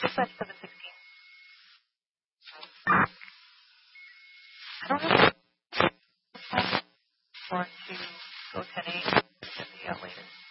Dispatch 716. I don't know. Want to go 10-8 and be out later.